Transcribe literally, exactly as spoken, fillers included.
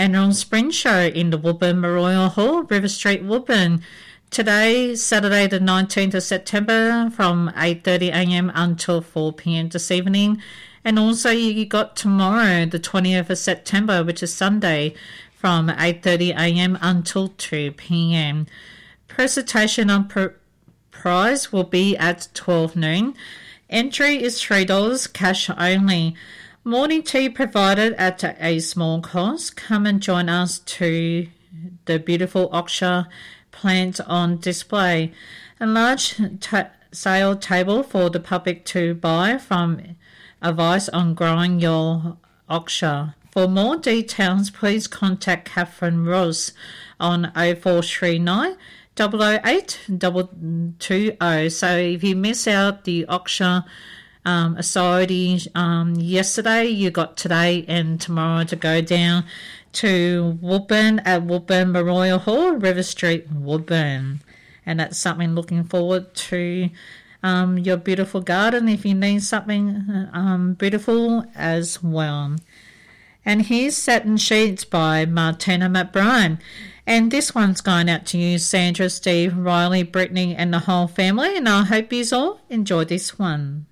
annual spring show in the Woodburn Memorial Hall, River Street, Woodburn. Today, Saturday the nineteenth of September from eight thirty a m until four p m this evening. And also you got tomorrow, the twentieth of September, which is Sunday, from eight thirty a m until two p m. Presentation on pr- prize will be at twelve noon. Entry is three dollars, cash only. Morning tea provided at a small cost. Come and join us to the beautiful Oxshire plant on display. A large ta- sale table for the public to buy from advice on growing your Oxshire. For more details, please contact Catherine Ross on oh four three nine, oh oh eight, two two oh. So if you miss out the Oxshire um, Society um, yesterday, you got today and tomorrow to go down to Woodburn at Woodburn Memorial Hall, River Street, Woodburn. And that's something looking forward to um, your beautiful garden if you need something um, beautiful as well. And here's Satin Sheets by Martina McBride. And this one's going out to you, Sandra, Steve, Riley, Brittany and the whole family. And I hope you all enjoy this one.